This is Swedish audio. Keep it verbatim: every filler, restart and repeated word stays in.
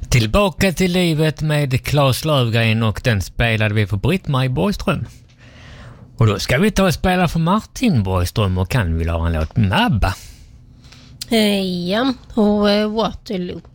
Tillbaka till livet med Claes Löfgren, och den spelade vi för Britt-Marie Borgström. Och då ska vi ta och spela för Martin Borgström, och kan vi ha en låt med ABBA. Ja, och uh, Waterloo.